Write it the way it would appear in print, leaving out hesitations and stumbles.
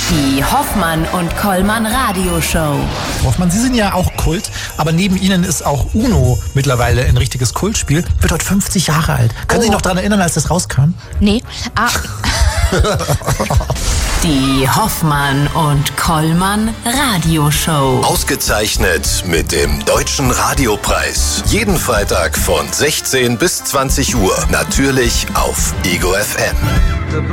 Die Hoffmann und Kollmann Radioshow. Hoffmann, Sie sind ja auch Kult, aber neben Ihnen ist auch UNO mittlerweile ein richtiges Kultspiel. Wird heute 50 Jahre alt. Können Sie sich noch daran erinnern, als das rauskam? Nee. Die Hoffmann und Kollmann Radioshow. Ausgezeichnet mit dem Deutschen Radiopreis. Jeden Freitag von 16 bis 20 Uhr. Natürlich auf Ego FM.